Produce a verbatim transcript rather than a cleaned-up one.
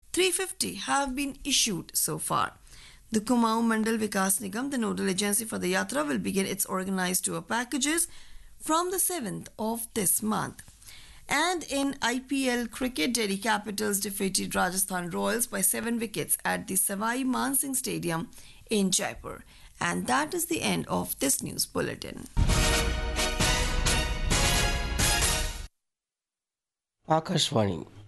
three hundred fifty have been issued so far. The Kumaon Mandal Vikas Nigam, the nodal agency for the Yatra, will begin its organized tour packages from the seventh of this month. And in I P L cricket, Delhi Capitals defeated Rajasthan Royals by seven wickets at the Savai Mansingh Stadium in Jaipur. And that is the end of this news bulletin. Akashvani